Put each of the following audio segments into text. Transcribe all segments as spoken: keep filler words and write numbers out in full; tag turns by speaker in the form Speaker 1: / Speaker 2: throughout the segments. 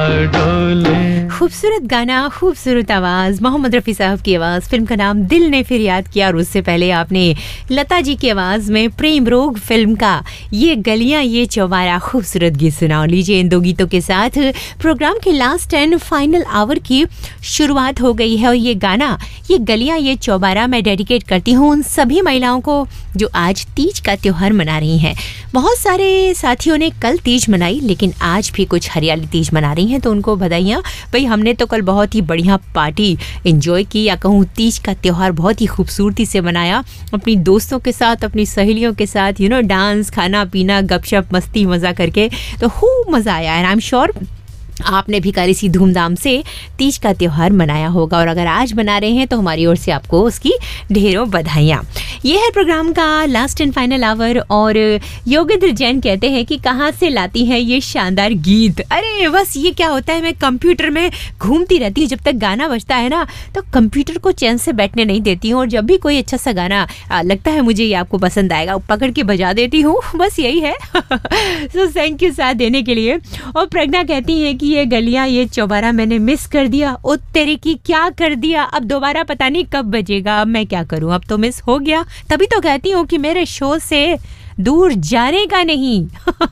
Speaker 1: खूबसूरत गाना, खूबसूरत आवाज, मोहम्मद रफ़ी साहब की आवाज़, फिल्म का नाम दिल ने फिर याद किया। और उससे पहले आपने लता जी की आवाज़ में प्रेम रोग फिल्म का ये गलियां ये चौबारा खूबसूरत गीत सुना। लीजिए, इन दो गीतों के साथ प्रोग्राम के लास्ट एंड फाइनल आवर की शुरुआत हो गई है। और ये गाना, ये गलियां ये चौबारा, मैं डेडिकेट करती हूँ उन सभी महिलाओं को जो आज तीज का त्यौहार मना रही हैं। बहुत सारे साथियों ने कल तीज मनाई, लेकिन आज भी कुछ हरियाली तीज मना रही हैं, तो उनको बधाइयाँ। भाई, हमने तो कल बहुत ही बढ़िया पार्टी एंजॉय की, या कहूँ तीज का त्यौहार बहुत ही खूबसूरती से मनाया अपनी दोस्तों के साथ, अपनी सहेलियों के साथ, यू नो डांस, खाना पीना, गपशप, मस्ती मज़ा करके तो खूब मज़ा आया। एंड आई एम श्योर आपने भी कल इसी धूमधाम से तीज का त्यौहार मनाया होगा। और अगर आज मना रहे हैं तो हमारी ओर से आपको उसकी ढेरों बधाइयाँ। ये है प्रोग्राम का लास्ट एंड फाइनल आवर। और योगेंद्र जैन कहते हैं कि कहाँ से लाती हैं ये शानदार गीत। अरे बस ये क्या होता है, मैं कंप्यूटर में घूमती रहती हूँ, जब तक गाना बजता है ना तो कंप्यूटर को चैन से बैठने नहीं देती हूँ। और जब भी कोई अच्छा सा गाना लगता है मुझे ये आपको पसंद आएगा, पकड़ के बजा देती हूँ। बस यही है। सो थैंक यू साथ देने के लिए। और प्रज्ञा कहती हैं कि ये गलियां ये चौबारा मैंने मिस कर दिया, ओ तेरे की क्या कर दिया, अब दोबारा पता नहीं कब बजेगा, अब मैं क्या करूं, अब तो मिस हो गया। तभी तो कहती हूँ कि मेरे शो से दूर जाने का नहीं।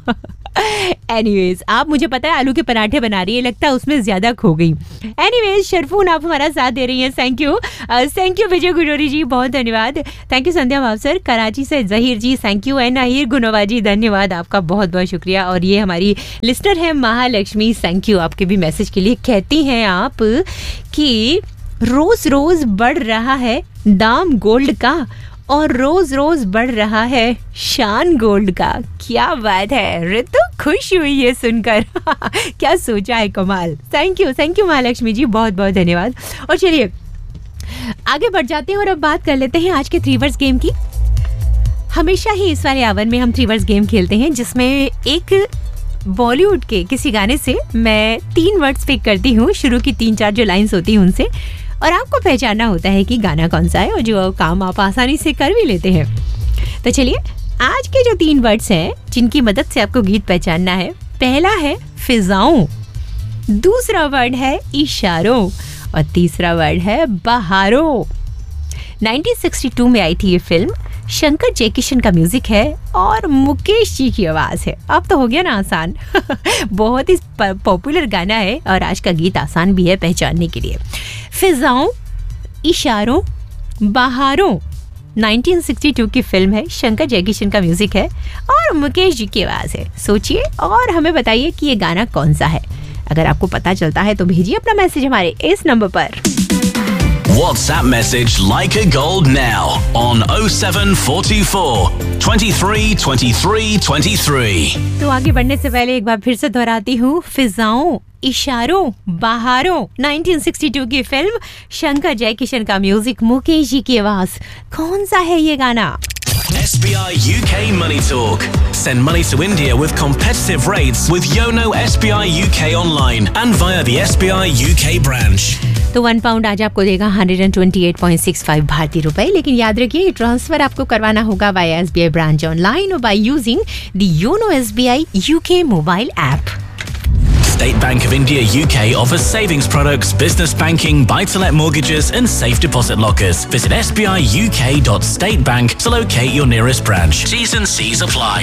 Speaker 1: एनीवेज, आप मुझे पता है आलू के पराठे बना रही है, लगता है उसमें ज्यादा खो गई। एनीवेज, शर्फून आप हमारा साथ दे रही हैं, थैंक यू थैंक यू विजय गुडोरी जी, बहुत धन्यवाद। थैंक यू संध्या भावसर, कराची से जहीर जी, थैंक यू। एंड अहीर गुनोवा जी, धन्यवाद आपका, बहुत बहुत शुक्रिया। और ये हमारी लिस्टर है महालक्ष्मी, थैंक यू आपके भी मैसेज के लिए। कहती हैं आप कि रोज रोज बढ़ रहा है दाम गोल्ड का, और रोज रोज बढ़ रहा है शान गोल्ड का। क्या बात है, ऋतु खुश हुई ये सुनकर। क्या सोचा है, कमाल। Thank you thank you Mahalakshmi जी, बहुत बहुत धन्यवाद। और चलिए आगे बढ़ जाते हैं और अब बात कर लेते हैं आज के थ्री वर्ड्स गेम की। हमेशा ही इस वाले आवर में हम थ्री वर्ड्स गेम खेलते हैं, जिसमें एक बॉलीवुड के किसी गाने से मैं तीन वर्ड्स पिक करती हूँ, शुरू की तीन चार जो लाइंस होती हैं उनसे, और आपको पहचानना होता है कि गाना कौन सा है, और जो काम आप आसानी से कर भी लेते हैं। तो चलिए, आज के जो तीन वर्ड्स हैं जिनकी मदद से आपको गीत पहचानना है, पहला है फिजाओं, दूसरा वर्ड है इशारों, और तीसरा वर्ड है बहारों। नाइनटीन सिक्सटी टू में आई थी ये फिल्म, शंकर जयकिशन का म्यूजिक है और मुकेश जी की आवाज है। अब तो हो गया ना आसान। बहुत ही पॉपुलर गाना है और आज का गीत आसान भी है पहचानने के लिए। फिजाओं, इशारों, बहारों, नाइनटीन सिक्सटी टू की फिल्म है, शंकर जयकिशन का म्यूजिक है और मुकेश जी की आवाज है। सोचिए और हमें बताइए कि ये गाना कौन सा है। अगर आपको पता चलता है तो भेजिए अपना मैसेज हमारे इस नंबर पर।
Speaker 2: WhatsApp message Like a Gold now on oh seven four four, twenty-three, twenty-three, twenty-three.
Speaker 1: तो आगे बढ़ने से पहले एक बार फिर से दोहराती हूँ, फिजाओं, इशारों, बहारों, नाइनटीन सिक्सटी टू की फिल्म, शंकर जयकिशन का म्यूजिक, मुकेश जी की आवाज। कौन सा है ये गाना?
Speaker 2: S B I U K Money Talk. Send money to India with competitive rates with Yono S B I U K online and via the S B I U K branch.
Speaker 1: तो one pound आज आपको देगा एक सौ अट्ठाईस point six five भारतीय रुपए, लेकिन याद रखिए ट्रांसफर आपको करवाना होगा via S B I branch online और by using the YONO S B I U K mobile app.
Speaker 2: State Bank of India U K offers savings products, business banking, buy-to-let mortgages and safe deposit lockers. Visit s b i u k dot state bank to locate your nearest branch. T's and C's apply.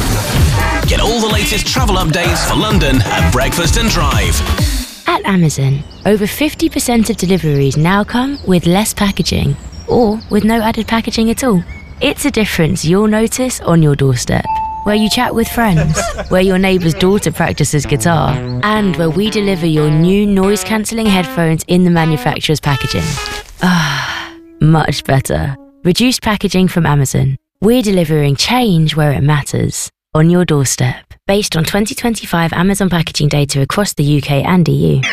Speaker 2: Get all the latest travel updates for London at Breakfast and Drive.
Speaker 3: At Amazon, over fifty percent of deliveries now come with less packaging or with no added packaging at all. It's a difference you'll notice on your doorstep. Where you chat with friends, where your neighbour's daughter practices guitar, and where we deliver your new noise-cancelling headphones in the manufacturer's packaging. Ah, much better. Reduced packaging from Amazon. We're delivering change where it matters. On your doorstep. Based on twenty twenty-five Amazon packaging data across the U K and E U.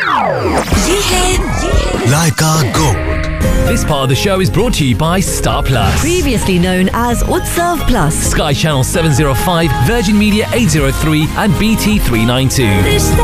Speaker 4: Like a Gold.
Speaker 5: This part of the show is brought to you by Star Plus.
Speaker 6: Previously known as Utsav Plus.
Speaker 5: Sky Channel seven oh five, Virgin Media eight oh three and B T three ninety-two.